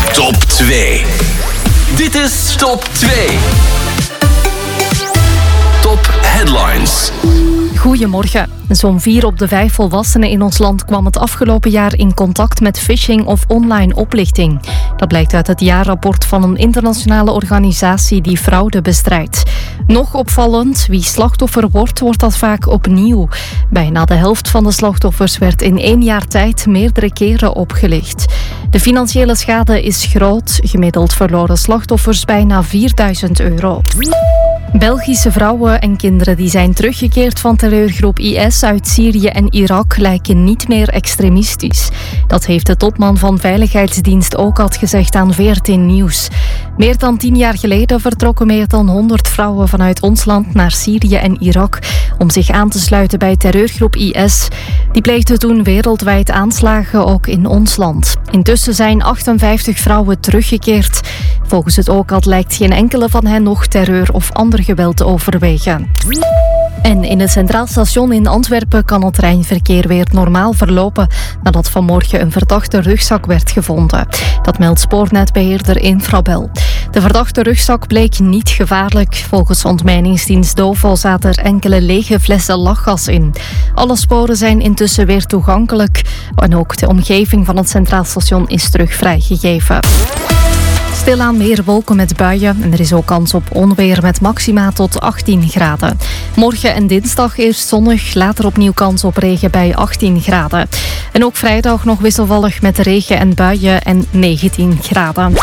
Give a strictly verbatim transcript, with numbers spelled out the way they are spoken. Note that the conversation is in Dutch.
Top twee. Dit is Top twee. Top Headlines. Goedemorgen. Zo'n vier op de vijf volwassenen in ons land kwam het afgelopen jaar in contact met phishing of online oplichting. Dat blijkt uit het jaarrapport van een internationale organisatie die fraude bestrijdt. Nog opvallend, wie slachtoffer wordt, wordt dat vaak opnieuw. Bijna de helft van de slachtoffers werd in één jaar tijd meerdere keren opgelicht. De financiële schade is groot. Gemiddeld verloren slachtoffers bijna vierduizend euro. Belgische vrouwen en kinderen die zijn teruggekeerd van terreurgroep I S uit Syrië en Irak lijken niet meer extremistisch. Dat heeft de topman van Veiligheidsdienst ook al gezegd aan V R T Nieuws. Meer dan tien jaar geleden vertrokken meer dan honderd vrouwen vanuit ons land naar Syrië en Irak om zich aan te sluiten bij terreurgroep I S. Die pleegde toen wereldwijd aanslagen, ook in ons land. Intussen zijn achtenvijftig vrouwen teruggekeerd. Volgens het O C A D lijkt geen enkele van hen nog terreur of ander geweld te overwegen. En in het Centraal Station in Antwerpen kan het treinverkeer weer normaal verlopen nadat vanmorgen een verdachte rugzak werd gevonden. Dat meldt spoornetbeheerder Infrabel. De verdachte rugzak bleek niet gevaarlijk. Volgens ontmijningsdienst Dovo zaten er enkele lege flessen lachgas in. Alle sporen zijn intussen weer toegankelijk en ook de omgeving van het Centraal Station is terug vrijgegeven. Stilaan meer wolken met buien en er is ook kans op onweer met maxima tot achttien graden. Morgen en dinsdag eerst zonnig, later opnieuw kans op regen bij achttien graden. En ook vrijdag nog wisselvallig met regen en buien en negentien graden.